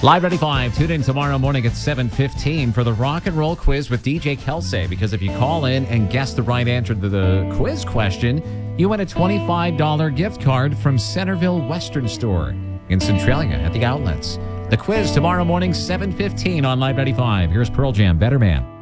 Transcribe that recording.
Live 95. Tune in tomorrow morning at 7:15 for the Rock and Roll Quiz with DJ Kelsey. Because if you call in and guess the right answer to the quiz question, you win a $25 gift card from Centerville Western Store in Centralia at the outlets. The quiz tomorrow morning, 7:15 on Live 95. Here's Pearl Jam, Better Man.